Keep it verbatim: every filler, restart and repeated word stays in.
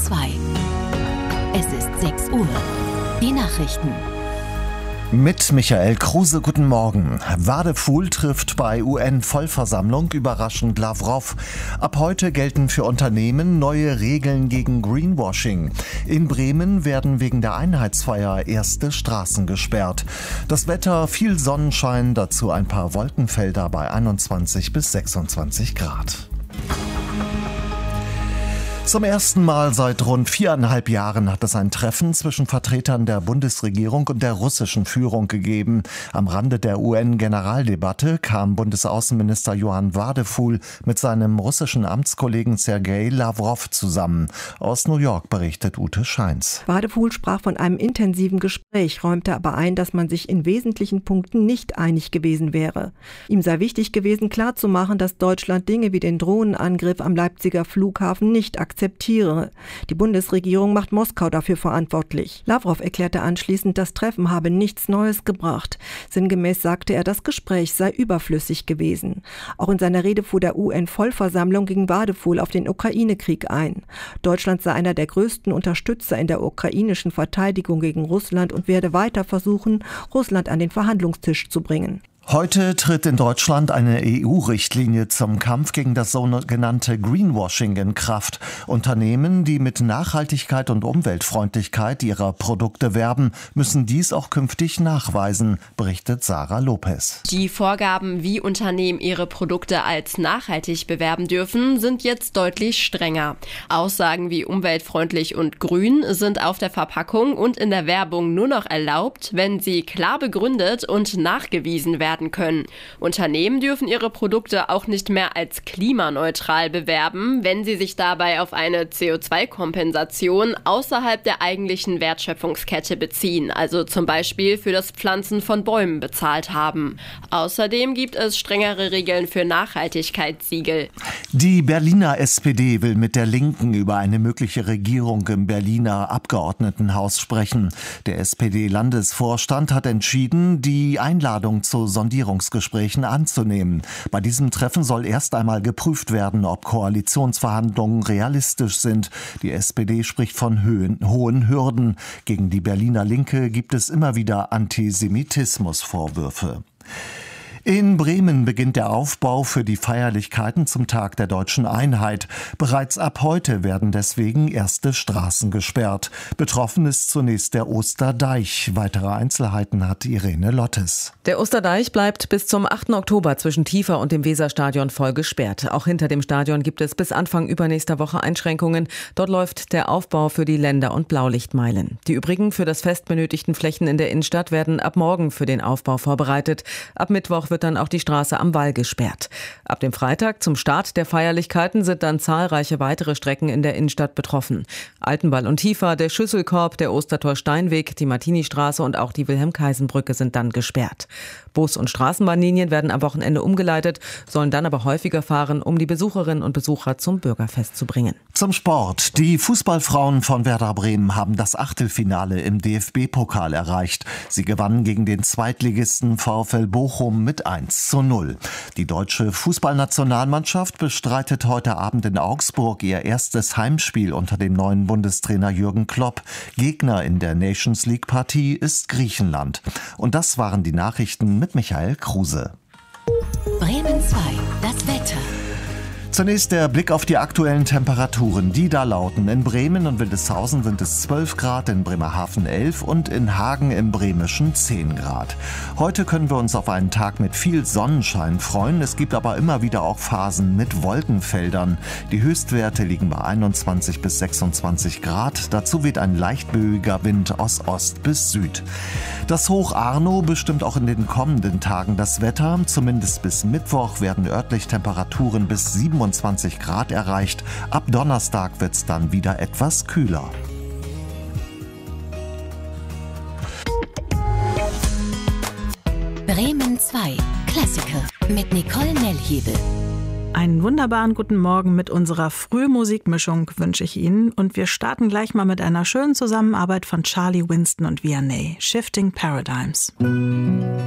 zwei. Es ist sechs Uhr. Die Nachrichten. Mit Michael Kruse, guten Morgen. Wadephul trifft bei U N-Vollversammlung überraschend Lavrov. Ab heute gelten für Unternehmen neue Regeln gegen Greenwashing. In Bremen werden wegen der Einheitsfeier erste Straßen gesperrt. Das Wetter, viel Sonnenschein, dazu ein paar Wolkenfelder bei einundzwanzig bis sechsundzwanzig Grad. Zum ersten Mal seit rund viereinhalb Jahren hat es ein Treffen zwischen Vertretern der Bundesregierung und der russischen Führung gegeben. Am Rande der U N-Generaldebatte kam Bundesaußenminister Johann Wadephul mit seinem russischen Amtskollegen Sergei Lavrov zusammen. Aus New York berichtet Ute Scheins. Wadephul sprach von einem intensiven Gespräch, räumte aber ein, dass man sich in wesentlichen Punkten nicht einig gewesen wäre. Ihm sei wichtig gewesen, klarzumachen, dass Deutschland Dinge wie den Drohnenangriff am Leipziger Flughafen nicht akzeptiert. akzeptiere. Die Bundesregierung macht Moskau dafür verantwortlich. Lavrov erklärte anschließend, das Treffen habe nichts Neues gebracht. Sinngemäß sagte er, das Gespräch sei überflüssig gewesen. Auch in seiner Rede vor der U N-Vollversammlung ging Wadephul auf den Ukraine-Krieg ein. Deutschland sei einer der größten Unterstützer in der ukrainischen Verteidigung gegen Russland und werde weiter versuchen, Russland an den Verhandlungstisch zu bringen. Heute tritt in Deutschland eine E U-Richtlinie zum Kampf gegen das sogenannte Greenwashing in Kraft. Unternehmen, die mit Nachhaltigkeit und Umweltfreundlichkeit ihrer Produkte werben, müssen dies auch künftig nachweisen, berichtet Sarah Lopez. Die Vorgaben, wie Unternehmen ihre Produkte als nachhaltig bewerben dürfen, sind jetzt deutlich strenger. Aussagen wie umweltfreundlich und grün sind auf der Verpackung und in der Werbung nur noch erlaubt, wenn sie klar begründet und nachgewiesen werden können. Unternehmen dürfen ihre Produkte auch nicht mehr als klimaneutral bewerben, wenn sie sich dabei auf eine C O zwei Kompensation außerhalb der eigentlichen Wertschöpfungskette beziehen, also zum Beispiel für das Pflanzen von Bäumen bezahlt haben. Außerdem gibt es strengere Regeln für Nachhaltigkeitssiegel. Die Berliner S P D will mit der Linken über eine mögliche Regierung im Berliner Abgeordnetenhaus sprechen. Der S P D-Landesvorstand hat entschieden, die Einladung zu Sondierungsgesprächen anzunehmen. Bei diesem Treffen soll erst einmal geprüft werden, ob Koalitionsverhandlungen realistisch sind. Die S P D spricht von Höhen, hohen Hürden. Gegen die Berliner Linke gibt es immer wieder Antisemitismusvorwürfe. In Bremen beginnt der Aufbau für die Feierlichkeiten zum Tag der deutschen Einheit. Bereits ab heute werden deswegen erste Straßen gesperrt. Betroffen ist zunächst der Osterdeich. Weitere Einzelheiten hat Irene Lottes. Der Osterdeich bleibt bis zum achten Oktober zwischen Tiefer und dem Weserstadion voll gesperrt. Auch hinter dem Stadion gibt es bis Anfang übernächster Woche Einschränkungen. Dort läuft der Aufbau für die Länder- und Blaulichtmeilen. Die übrigen für das Fest benötigten Flächen in der Innenstadt werden ab morgen für den Aufbau vorbereitet. Ab Mittwoch wird dann auch die Straße am Wall gesperrt. Ab dem Freitag zum Start der Feierlichkeiten sind dann zahlreiche weitere Strecken in der Innenstadt betroffen. Altenwall und Tiefer, der Schüsselkorb, der Ostertor-Steinweg, die Martini-Straße und auch die Wilhelm-Kaisen-Brücke sind dann gesperrt. Bus- und Straßenbahnlinien werden am Wochenende umgeleitet, sollen dann aber häufiger fahren, um die Besucherinnen und Besucher zum Bürgerfest zu bringen. Zum Sport. Die Fußballfrauen von Werder Bremen haben das Achtelfinale im D F B-Pokal erreicht. Sie gewannen gegen den Zweitligisten VfL Bochum mit eins zu null. Die deutsche Fußballnationalmannschaft bestreitet heute Abend in Augsburg ihr erstes Heimspiel unter dem neuen Bundestrainer Jürgen Klopp. Gegner in der Nations League-Partie ist Griechenland. Und das waren die Nachrichten mit Michael Kruse. Bremen zwei, das Wetter. Zunächst der Blick auf die aktuellen Temperaturen, die da lauten. In Bremen und Wildeshausen sind es zwölf Grad, in Bremerhaven elf und in Hagen im Bremischen zehn Grad. Heute können wir uns auf einen Tag mit viel Sonnenschein freuen. Es gibt aber immer wieder auch Phasen mit Wolkenfeldern. Die Höchstwerte liegen bei einundzwanzig bis sechsundzwanzig Grad. Dazu weht ein leicht böiger Wind aus Ost bis Süd. Das Hoch Arno bestimmt auch in den kommenden Tagen das Wetter. Zumindest bis Mittwoch werden örtlich Temperaturen bis siebenundzwanzig Grad erreicht. Ab Donnerstag wird es dann wieder etwas kühler. Bremen zwei, Klassiker mit Nicole Nellhebel. Einen wunderbaren guten Morgen mit unserer Frühmusikmischung wünsche ich Ihnen. Und wir starten gleich mal mit einer schönen Zusammenarbeit von Charlie Winston und Vianney, Shifting Paradigms.